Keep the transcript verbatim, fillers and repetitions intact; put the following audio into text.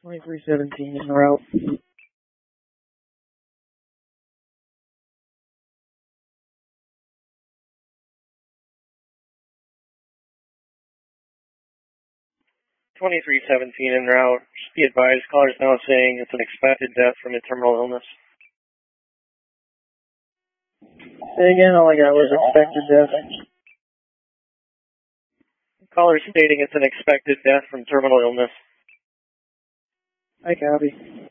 twenty-three seventeen en route. twenty-three seventeen en route. Just be advised, caller's now saying it's an expected death from a terminal illness. Say again, all I got was expected death. Caller stating it's an expected death from terminal illness. I copy.